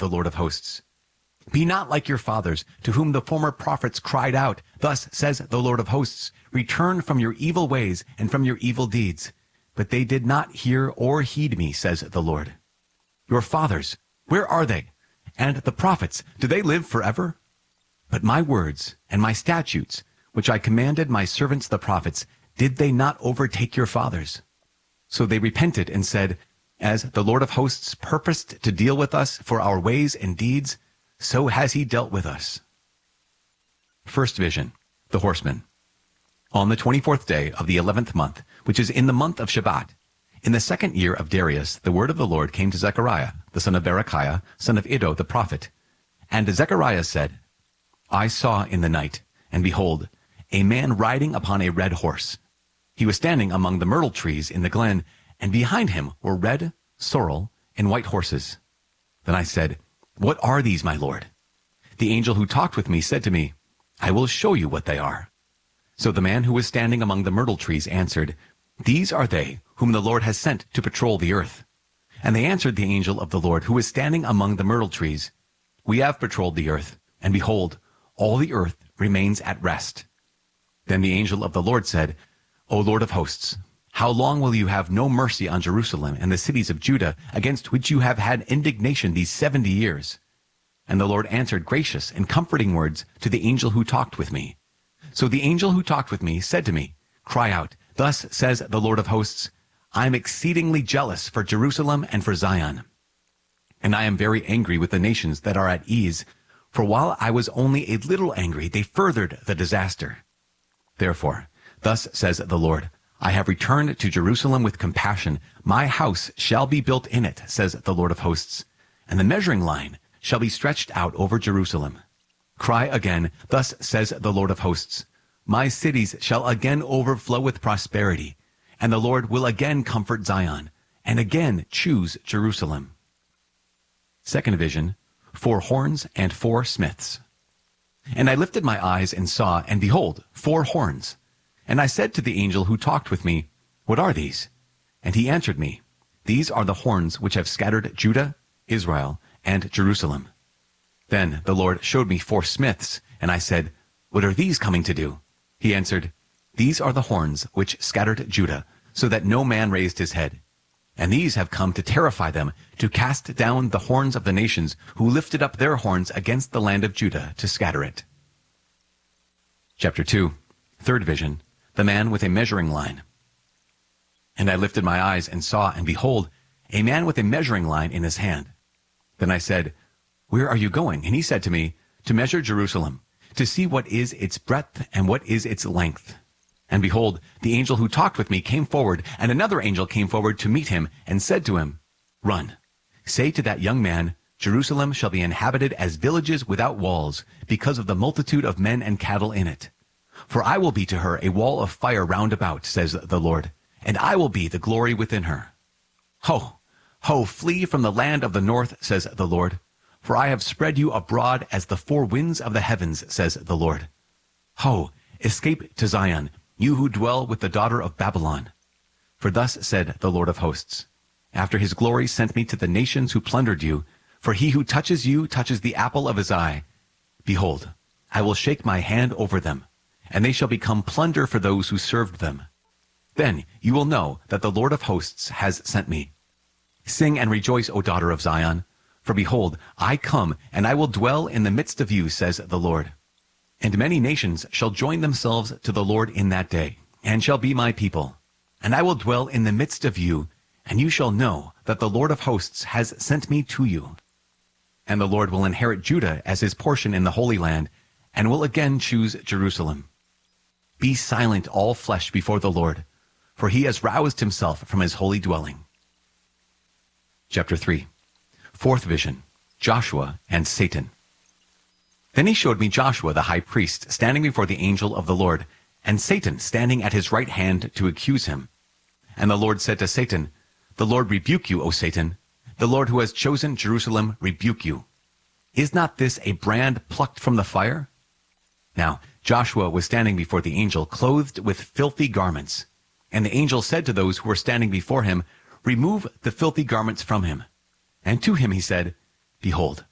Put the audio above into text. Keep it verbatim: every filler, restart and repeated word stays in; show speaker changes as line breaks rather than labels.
the Lord of hosts. Be not like your fathers, to whom the former prophets cried out, Thus says the Lord of hosts, Return from your evil ways and from your evil deeds. But they did not hear or heed me, says the Lord. Your fathers, where are they? And the prophets, do they live forever? But my words and my statutes, which I commanded my servants the prophets, did they not overtake your fathers? So they repented and said, As the Lord of hosts purposed to deal with us for our ways and deeds, so has he dealt with us. First vision, the horseman. On the twenty-fourth day of the eleventh month, which is in the month of Shebat, in the second year of Darius, the word of the Lord came to Zechariah, the son of Berechiah, son of Iddo the prophet. And Zechariah said, I saw in the night, and behold, a man riding upon a red horse. He was standing among the myrtle trees in the glen, and behind him were red, sorrel, and white horses. Then I said, What are these, my Lord? The angel who talked with me said to me, I will show you what they are. So the man who was standing among the myrtle trees answered, These are they whom the Lord has sent to patrol the earth. And they answered the angel of the Lord who was standing among the myrtle trees, We have patrolled the earth, and behold, all the earth remains at rest. Then the angel of the Lord said, O Lord of hosts, how long will you have no mercy on Jerusalem and the cities of Judah, against which you have had indignation these seventy years? And the Lord answered gracious and comforting words to the angel who talked with me. So the angel who talked with me said to me, Cry out, Thus says the Lord of hosts, I am exceedingly jealous for Jerusalem and for Zion. And I am very angry with the nations that are at ease, for while I was only a little angry, they furthered the disaster. Therefore, thus says the Lord, I have returned to Jerusalem with compassion. My house shall be built in it, says the Lord of hosts, and the measuring line shall be stretched out over Jerusalem. Cry again, thus says the Lord of hosts, My cities shall again overflow with prosperity, and the Lord will again comfort Zion, and again choose Jerusalem. Second vision, four horns and four smiths. And I lifted my eyes and saw, and behold, four horns. And I said to the angel who talked with me, What are these? And he answered me, These are the horns which have scattered Judah, Israel, and Jerusalem. Then the Lord showed me four smiths, and I said, What are these coming to do? He answered, These are the horns which scattered Judah, so that no man raised his head. And these have come to terrify them, to cast down the horns of the nations, who lifted up their horns against the land of Judah to scatter it. Chapter two, third vision, the man with a measuring line. And I lifted my eyes and saw, and behold, a man with a measuring line in his hand. Then I said, Where are you going? And he said to me, To measure Jerusalem, to see what is its breadth and what is its length. And behold, the angel who talked with me came forward, and another angel came forward to meet him, and said to him, Run, say to that young man, Jerusalem shall be inhabited as villages without walls, because of the multitude of men and cattle in it. For I will be to her a wall of fire round about, says the Lord, and I will be the glory within her. Ho, ho, flee from the land of the north, says the Lord, for I have spread you abroad as the four winds of the heavens, says the Lord. Ho, escape to Zion, you who dwell with the daughter of Babylon. For thus said the Lord of hosts, After his glory sent me to the nations who plundered you, for he who touches you touches the apple of his eye. Behold, I will shake my hand over them, and they shall become plunder for those who served them. Then you will know that the Lord of hosts has sent me. Sing and rejoice, O daughter of Zion, for behold, I come, and I will dwell in the midst of you, says the Lord. And many nations shall join themselves to the Lord in that day, and shall be my people. And I will dwell in the midst of you, and you shall know that the Lord of hosts has sent me to you. And the Lord will inherit Judah as his portion in the Holy Land, and will again choose Jerusalem. Be silent, all flesh, before the Lord, for he has roused himself from his holy dwelling. Chapter three, fourth vision, Joshua and Satan. Then he showed me Joshua the high priest standing before the angel of the Lord, and Satan standing at his right hand to accuse him. And the Lord said to Satan, The Lord rebuke you, O Satan. The Lord who has chosen Jerusalem rebuke you. Is not this a brand plucked from the fire? Now Joshua was standing before the angel, clothed with filthy garments. And the angel said to those who were standing before him, Remove the filthy garments from him. And to him he said, Behold,